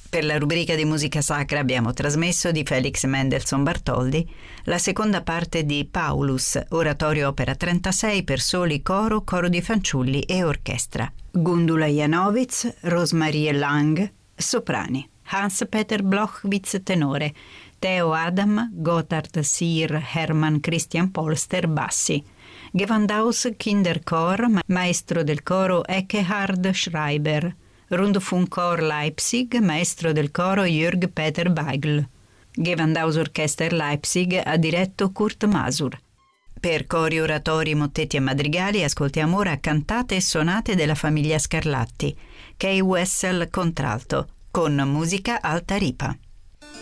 Per la rubrica di musica sacra abbiamo trasmesso di Felix Mendelssohn Bartholdy la seconda parte di Paulus, oratorio opera 36 per soli, coro di fanciulli e orchestra. Gundula Janowitz, Rosemarie Lang, soprani. Hans-Peter Blochwitz, tenore. Theo Adam, Gotthard Sir Hermann Christian Polster, bassi. Gewandhaus Kinderchor, maestro del coro Ekkehard Schreiber. Rundfunkchor Leipzig, maestro del coro Jürg Peter Weigl. Gewandhaus Orchester Leipzig ha diretto Kurt Masur. Per cori, oratori, mottetti e madrigali ascoltiamo ora cantate e sonate della famiglia Scarlatti, Kay Wessel contralto, con musica alta ripa.